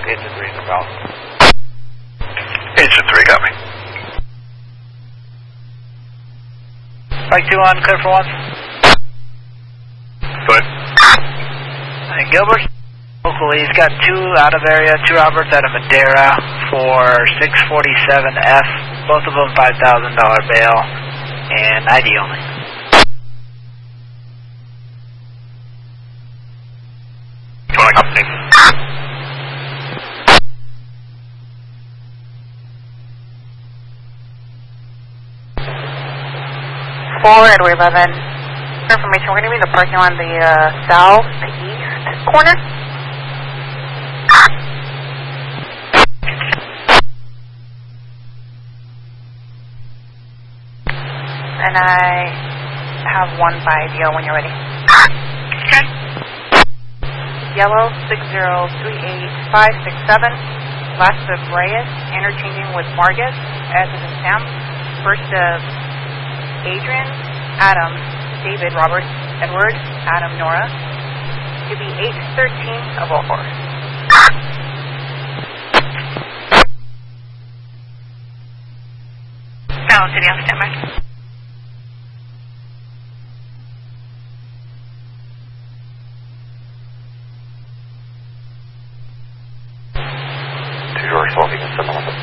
Engine 3 inbound. Engine 3, got me. Mike 2 on, clear for 1. Go ahead. Gilbert, locally, he's got 2 out of area, 2 Roberts out of Madera for 647F, both of them $5,000 bail, and ID only. Going up, Nick. Forward, we're 11. Information, we're going to be in the parking lot on the southeast corner. And I have 1 by deal when you're ready. Okay. Yellow 6038567. Last of Reyes, interchanging with Margus, as is in Sam. First of Adrian, Adam, David, Robert, Edward, Adam, Nora. To be 813 of all 4. Dallas City on standby. To your 12, you can send them on the